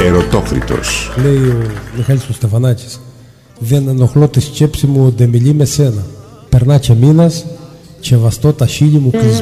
Ερωτόκριτος. Λέει ο Μιχάλης ο Στεφανάκης: δεν ενοχλώ τη σκέψη μου, όντε μιλεί με σένα. Περνά και μήνας και βαστώ τα χείλη μου κλεισμένα.